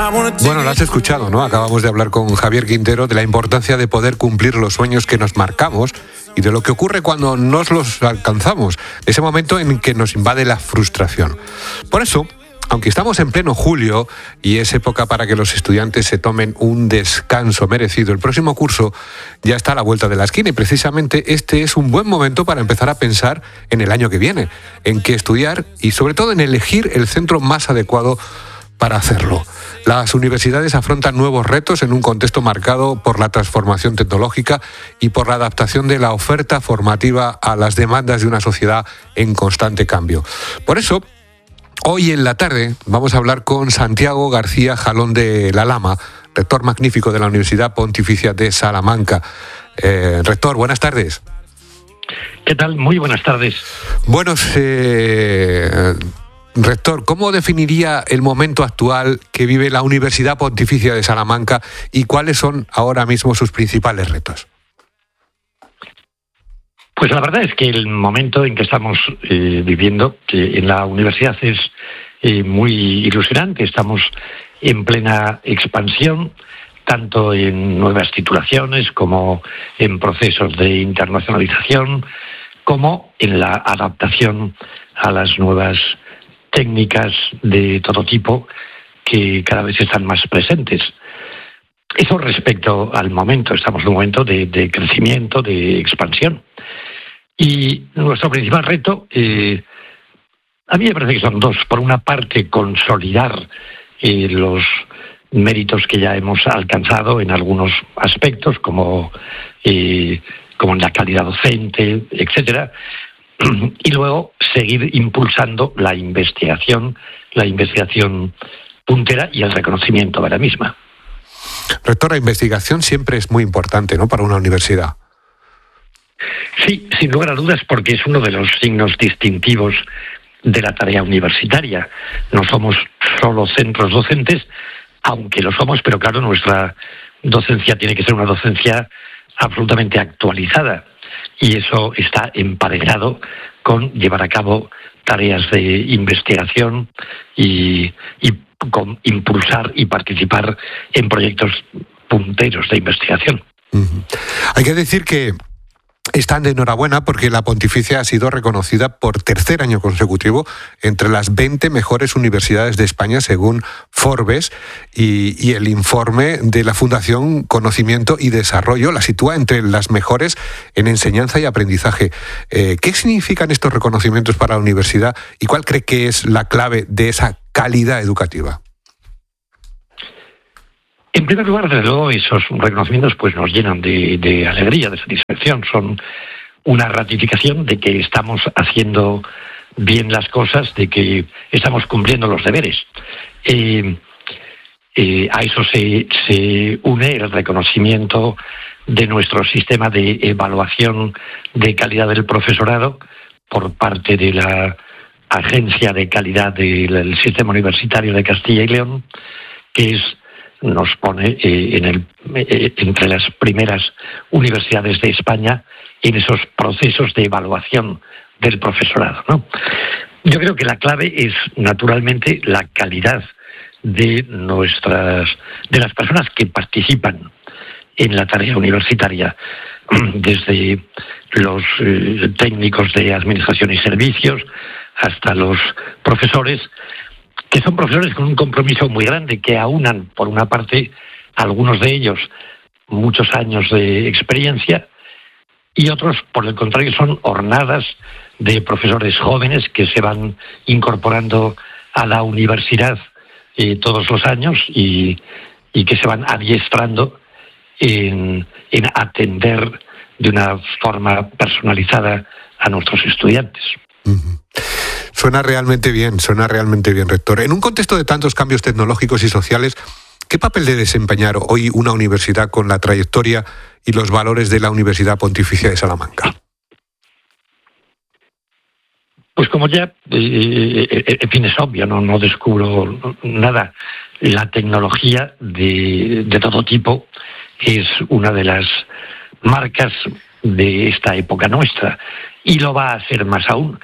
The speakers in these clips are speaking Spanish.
Bueno, lo has escuchado, ¿no? Acabamos de hablar con Javier Quintero de la importancia de poder cumplir los sueños que nos marcamos y de lo que ocurre cuando no los alcanzamos, ese momento en que nos invade la frustración. Por eso, aunque estamos en pleno julio y es época para que los estudiantes se tomen un descanso merecido, el próximo curso ya está a la vuelta de la esquina y precisamente este es un buen momento para empezar a pensar en el año que viene, en qué estudiar y sobre todo en elegir el centro más adecuado para hacerlo. Las universidades afrontan nuevos retos en un contexto marcado por la transformación tecnológica y por la adaptación de la oferta formativa a las demandas de una sociedad en constante cambio. Por eso, hoy en la tarde vamos a hablar con Santiago García Jalón de la Lama, rector magnífico de la Universidad Pontificia de Salamanca. Rector, buenas tardes. ¿Qué tal? Muy buenas tardes. Bueno, rector, ¿cómo definiría el momento actual que vive la Universidad Pontificia de Salamanca y cuáles son ahora mismo sus principales retos? Pues la verdad es que el momento en que estamos viviendo en la universidad es muy ilusionante. Estamos en plena expansión, tanto en nuevas titulaciones como en procesos de internacionalización, como en la adaptación a las nuevas técnicas de todo tipo que cada vez están más presentes. Eso respecto al momento. Estamos en un momento de crecimiento, de expansión. Y nuestro principal reto, a mí me parece que son dos. Por una parte, consolidar los méritos que ya hemos alcanzado en algunos aspectos, como en la calidad docente, etcétera. Y luego seguir impulsando la investigación puntera y el reconocimiento de la misma. Rector, la investigación siempre es muy importante, ¿no?, para una universidad. Sí, sin lugar a dudas, porque es uno de los signos distintivos de la tarea universitaria. No somos solo centros docentes, aunque lo somos, pero claro, nuestra docencia tiene que ser una docencia absolutamente actualizada. Y eso está emparejado con llevar a cabo tareas de investigación y con impulsar y participar en proyectos punteros de investigación. Uh-huh. Hay que decir que están de enhorabuena porque la Pontificia ha sido reconocida por tercer año consecutivo entre las 20 mejores universidades de España según Forbes y el informe de la Fundación Conocimiento y Desarrollo la sitúa entre las mejores en enseñanza y aprendizaje. ¿Qué significan estos reconocimientos para la universidad y cuál cree que es la clave de esa calidad educativa? En primer lugar, desde luego, esos reconocimientos pues nos llenan de alegría, de satisfacción. Son una ratificación de que estamos haciendo bien las cosas, de que estamos cumpliendo los deberes. A eso se une el reconocimiento de nuestro sistema de evaluación de calidad del profesorado por parte de la Agencia de Calidad del Sistema Universitario de Castilla y León, que nos pone entre las primeras universidades de España en esos procesos de evaluación del profesorado, ¿no? Yo creo que la clave es, naturalmente, la calidad de las personas que participan en la tarea universitaria, desde los técnicos de administración y servicios hasta los profesores, que son profesores con un compromiso muy grande, que aunan, por una parte, algunos de ellos muchos años de experiencia, y otros, por el contrario, son hornadas de profesores jóvenes que se van incorporando a la universidad todos los años y que se van adiestrando en atender de una forma personalizada a nuestros estudiantes. Uh-huh. Suena realmente bien, rector. En un contexto de tantos cambios tecnológicos y sociales, ¿qué papel debe desempeñar hoy una universidad con la trayectoria y los valores de la Universidad Pontificia de Salamanca? Pues como ya, en fin, es obvio, no descubro nada. La tecnología de todo tipo es una de las marcas de esta época nuestra y lo va a ser más aún.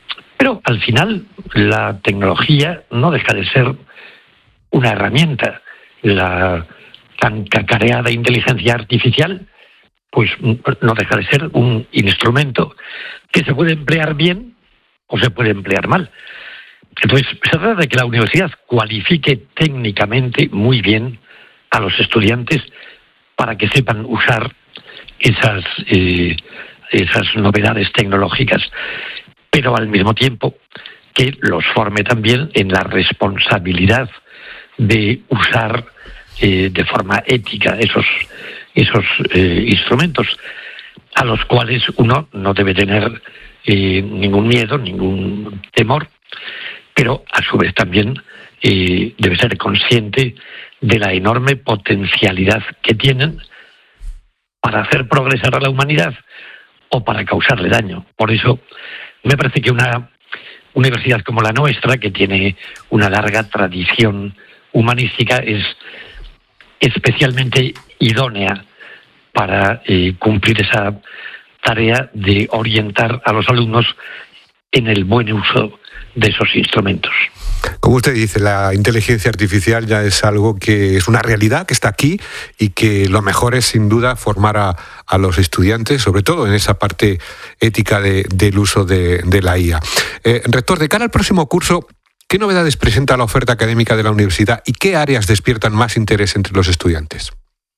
Pero al final la tecnología no deja de ser una herramienta la tan cacareada inteligencia artificial, pues no deja de ser un instrumento que se puede emplear bien o se puede emplear mal. Entonces, se trata de que la universidad cualifique técnicamente muy bien a los estudiantes para que sepan usar esas novedades tecnológicas, pero al mismo tiempo que los forme también en la responsabilidad de usar de forma ética esos instrumentos, a los cuales uno no debe tener ningún miedo, ningún temor, pero a su vez también debe ser consciente de la enorme potencialidad que tienen para hacer progresar a la humanidad o para causarle daño. Por eso me parece que una universidad como la nuestra, que tiene una larga tradición humanística, es especialmente idónea para cumplir esa tarea de orientar a los alumnos en el buen uso de esos instrumentos. Como usted dice, la inteligencia artificial ya es algo que es una realidad, que está aquí, y que lo mejor es sin duda formar a los estudiantes, sobre todo en esa parte ética del uso de la IA. Rector, de cara al próximo curso, ¿qué novedades presenta la oferta académica de la universidad y qué áreas despiertan más interés entre los estudiantes?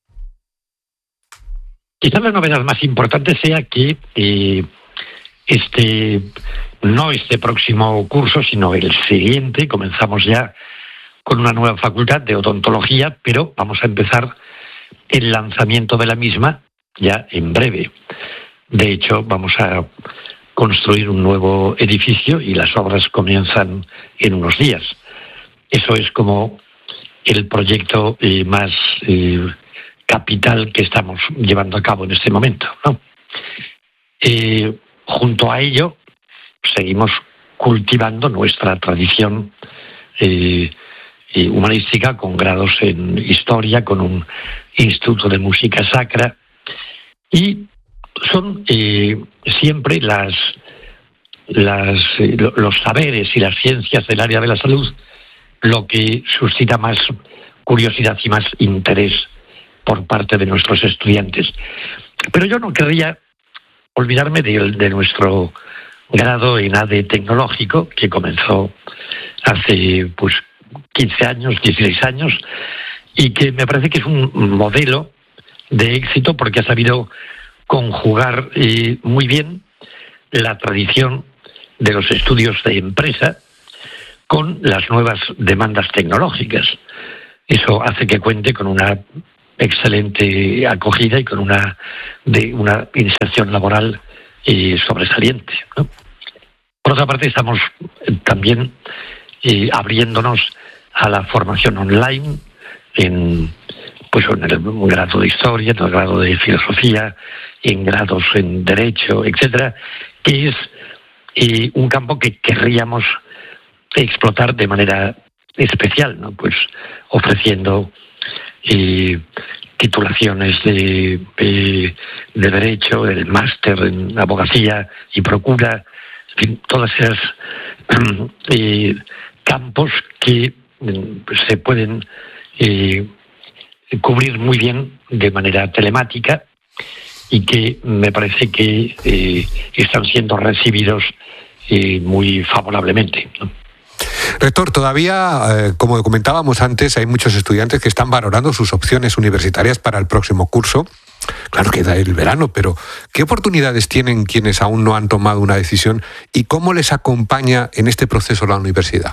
Quizás la novedad más importante sea que no este próximo curso, sino el siguiente, comenzamos ya con una nueva facultad de odontología, pero vamos a empezar el lanzamiento de la misma ya en breve. De hecho, vamos a construir un nuevo edificio y las obras comienzan en unos días. Eso es como el proyecto más capital que estamos llevando a cabo en este momento, ¿no? Junto a ello, seguimos cultivando nuestra tradición humanística con grados en historia, con un instituto de música sacra, y son siempre los saberes y las ciencias del área de la salud lo que suscita más curiosidad y más interés por parte de nuestros estudiantes. Pero yo no querría olvidarme de nuestro grado en ADE tecnológico, que comenzó hace 15 años, 16 años, y que me parece que es un modelo de éxito porque ha sabido conjugar muy bien la tradición de los estudios de empresa con las nuevas demandas tecnológicas. Eso hace que cuente con una excelente acogida y con una inserción laboral sobresaliente, ¿no? Por otra parte, estamos también abriéndonos a la formación online en el grado de historia, en el grado de filosofía, en grados en derecho, etcétera, que es un campo que querríamos explotar de manera especial, ¿no? Pues ofreciendo titulaciones de derecho, el máster en abogacía y procura, en fin, todas esas campos que se pueden cubrir muy bien de manera telemática y que me parece que están siendo recibidos muy favorablemente, ¿no? Rector, todavía, como comentábamos antes, hay muchos estudiantes que están valorando sus opciones universitarias para el próximo curso. Claro, queda el verano, pero ¿qué oportunidades tienen quienes aún no han tomado una decisión y cómo les acompaña en este proceso la universidad?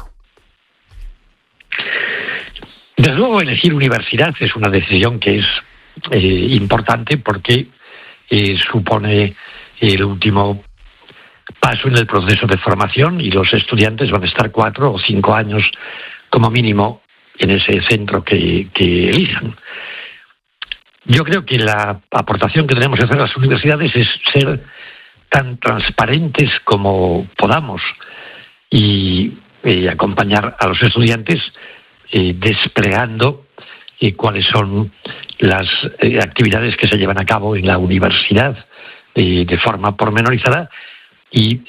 Desde luego, elegir universidad es una decisión que es importante porque supone el último paso en el proceso de formación y los estudiantes van a estar 4 o 5 años como mínimo en ese centro que elijan. Yo creo que la aportación que tenemos que hacer a las universidades es ser tan transparentes como podamos y acompañar a los estudiantes desplegando cuáles son las actividades que se llevan a cabo en la universidad de forma pormenorizada y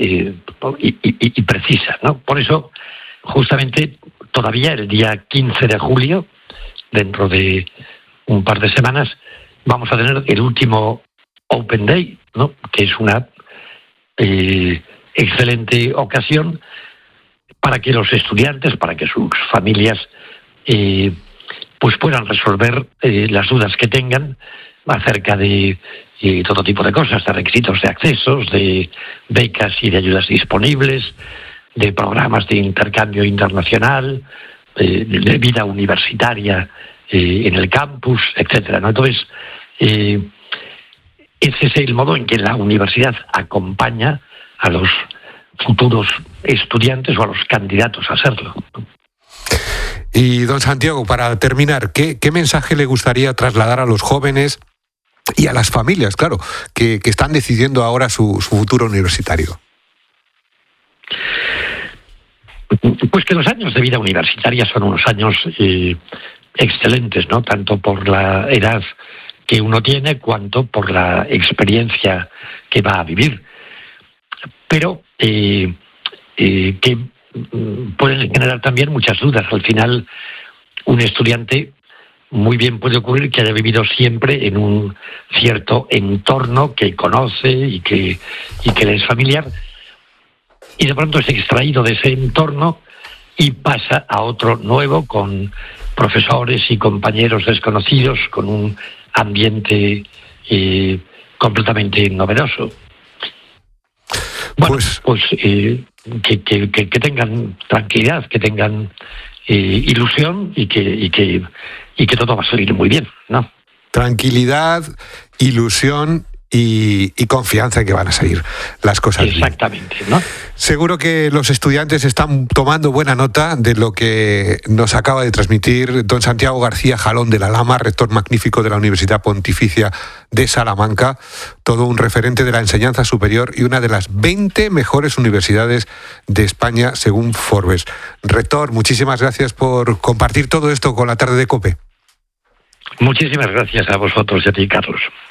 precisa, ¿no? Por eso, justamente, todavía el día 15 de julio dentro de un par de semanas, vamos a tener el último Open Day, ¿no?, que es una excelente ocasión para que los estudiantes, para que sus familias pues puedan resolver las dudas que tengan acerca de todo tipo de cosas, de requisitos de accesos, de becas y de ayudas disponibles, de programas de intercambio internacional, de vida universitaria en el campus, etcétera, ¿no? Entonces, ese es el modo en que la universidad acompaña a los futuros estudiantes o a los candidatos a serlo. Y don Santiago, para terminar, ¿qué mensaje le gustaría trasladar a los jóvenes y a las familias, claro, que están decidiendo ahora su futuro universitario? Pues que los años de vida universitaria son unos años excelentes, ¿no?, tanto por la edad que uno tiene cuanto por la experiencia que va a vivir. Pero que pueden generar también muchas dudas. Al final, un estudiante muy bien puede ocurrir que haya vivido siempre en un cierto entorno que conoce y que le es familiar, y de pronto es extraído de ese entorno y pasa a otro nuevo con profesores y compañeros desconocidos, con un ambiente completamente novedoso. Bueno, pues que tengan tranquilidad, que tengan ilusión y que todo va a salir muy bien, ¿no? Tranquilidad, ilusión y confianza en que van a salir las cosas bien. Exactamente, ¿no? Seguro que los estudiantes están tomando buena nota de lo que nos acaba de transmitir don Santiago García Jalón de la Lama, rector magnífico de la Universidad Pontificia de Salamanca, todo un referente de la enseñanza superior y una de las 20 mejores universidades de España, según Forbes. Rector, muchísimas gracias por compartir todo esto con la tarde de COPE. Muchísimas gracias a vosotros y a ti, Carlos.